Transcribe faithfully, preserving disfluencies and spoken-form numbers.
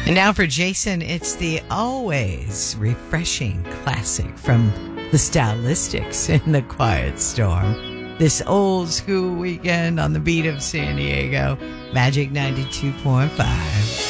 And now for Jason, it's the always refreshing classic from the Stylistics in the Quiet Storm. This old school weekend on the beat of San Diego, Magic ninety-two point five.